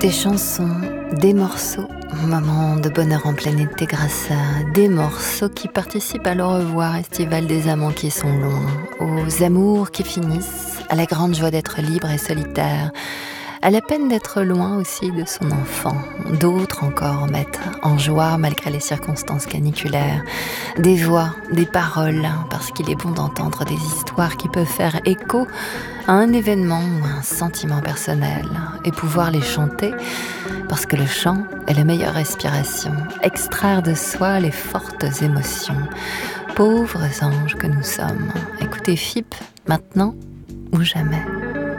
Des chansons, des morceaux, moments de bonheur en plein été grâce à des morceaux qui participent à l'au revoir estival des amants qui sont loin, aux amours qui finissent, à la grande joie d'être libre et solitaire, à la peine d'être loin aussi de son enfant. D'autres encore mettent en joie malgré les circonstances caniculaires. Des voix, des paroles, parce qu'il est bon d'entendre des histoires qui peuvent faire écho à un événement ou un sentiment personnel et pouvoir les chanter parce que le chant est la meilleure respiration, extraire de soi les fortes émotions. Pauvres anges que nous sommes, écoutez FIP maintenant ou jamais.